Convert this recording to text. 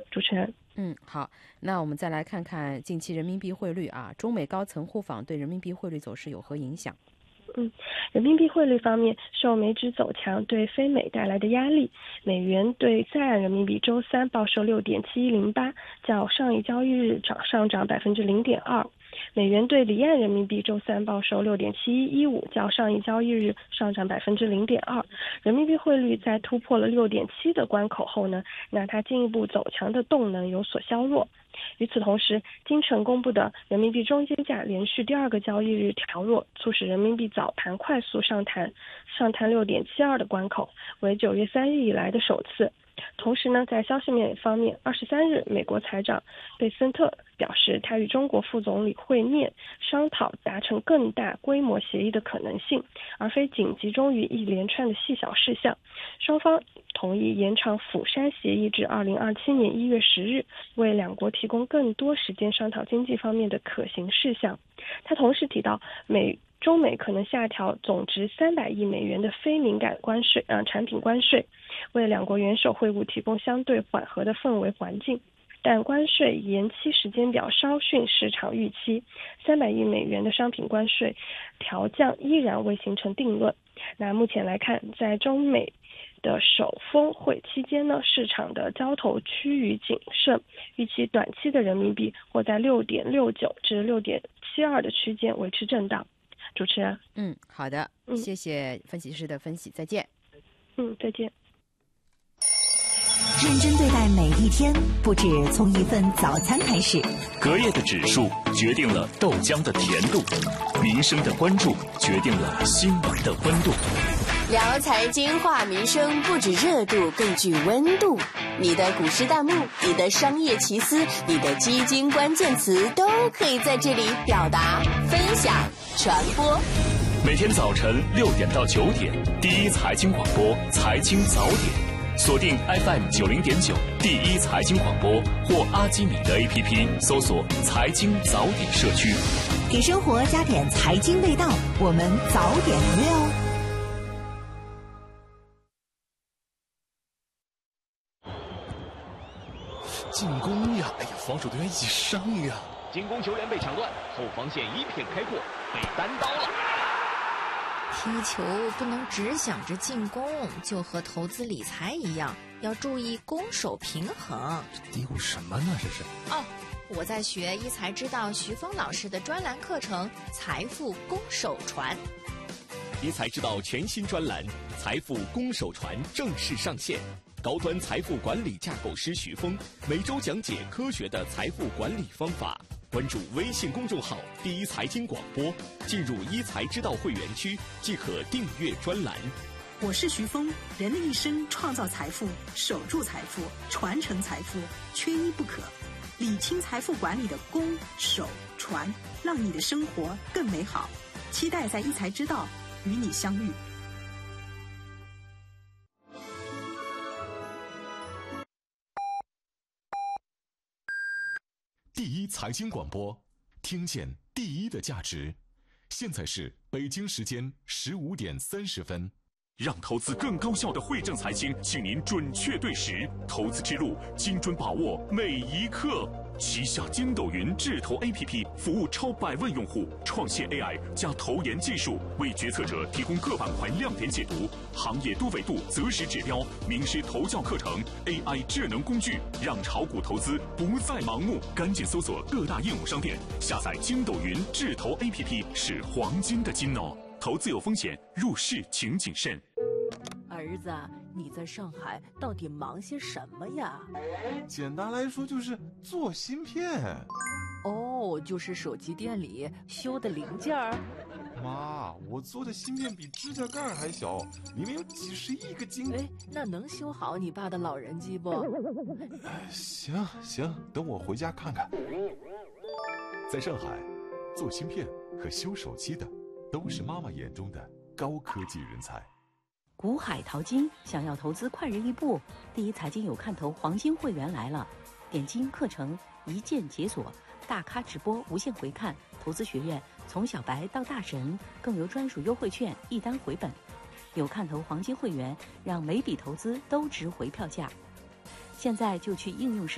主持人。 好，那我们再来看看近期人民币汇率啊，中美高层互访对人民币汇率走势有何影响？ 人民币汇率方面，受美指走强对非美带来的压力，美元对在岸人民币周三报收6.7108，较上一交易日上涨0.2%。美元对离岸人民币周三报收6.7115，较上一交易日上涨0.2%。人民币汇率在突破了6.7的关口后呢，那它进一步走强的动能有所削弱。与此同时，今晨公布的人民币中间价连续第2个交易日调弱，促使人民币早盘快速上探6.72的关口，为9月3日以来的首次。同时呢，在消息面方面，23日，美国财长贝森特表示，他与中国副总理会面，商讨达成更大规模协议的可能性，而非仅集中于一连串的细小事项。双方同意延长釜山协议至2027年1月10日，为两国提供更多时间商讨经济方面的可行事项。他同时提到，中美可能下调总值300亿美元的非敏感产品关税，为两国元首会晤提供相对缓和的氛围环境。但关税延期时间表稍逊市场预期，300亿美元的商品关税调降依然未形成定论。那目前来看，在中美的首峰会期间呢，市场的交投趋于谨慎，预期短期的人民币或在6.69至6.72的区间维持震荡。主持人。 好的，谢谢分析师的分析，再见。 再见。 认真对待每一天，不止从一份早餐开始。 隔夜的指数决定了豆浆的甜度，民生的关注决定了新闻的温度。 聊财经话民生，不止热度，更具温度。你的股市弹幕，你的商业奇思，你的基金关键词，都可以在这里表达、分享、传播。 每天早晨6点到9点，第一财经广播财经早点，锁定 FM 90.9第一财经广播或阿基米德 APP 搜索财经早点社区， 给生活加点财经味道，我们早点约哦。 进攻呀！哎呀，防守队员一起上呀！ 进攻球员被抢断，后防线一片开阔，被单刀了。 踢球不能只想着进攻，就和投资理财一样，要注意攻守平衡。 嘀咕什么呢？这是？ 我在学一才知道徐峰老师的专栏课程《财富攻守传》。 一才知道全新专栏《财富攻守传》正式上线。高端财富管理架构师徐峰每周讲解科学的财富管理方法。关注微信公众号“第一财经广播”，进入一财知道会员区即可订阅专栏。 我是徐峰，人的一生创造财富、守住财富、传承财富，缺一不可。理清财富管理的攻、守、传，让你的生活更美好。期待在一财知道与你相遇。 第一财经广播，听见第一的价值。现在是北京时间15点30分。 让投资更高效的汇正财经，请您准确对时，投资之路精准把握每一刻。旗下筋斗云智投 APP 服务超100万用户，创新 AI 加投研技术，为决策者提供各板块亮点解读、行业多维度择时指标、名师投教课程、AI 智能工具，让炒股投资不再盲目。赶紧搜索各大应用商店，下载筋斗云智投 APP 是黄金的金哦。投资有风险，入市请谨慎。 儿子，你在上海到底忙些什么呀？ 简单来说就是做芯片。 就是手机店里修的零件儿。 妈，我做的芯片比指甲盖还小，里面有几十亿个晶。 那能修好你爸的老人机不？ 行，等我回家看看。 在上海，做芯片和修手机的都是妈妈眼中的高科技人才。 股海淘金，想要投资快人一步，第一财经有看头黄金会员来了，点金课程一键解锁，大咖直播无限回看，投资学院从小白到大神，更有专属优惠券一单回本。有看头黄金会员，让每笔投资都值回票价。现在就去应用市